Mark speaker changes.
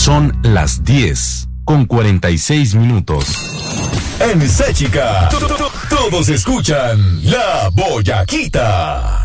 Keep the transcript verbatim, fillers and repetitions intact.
Speaker 1: Son las diez con cuarenta y seis minutos.
Speaker 2: En Séchica, todos escuchan La Boyaquita.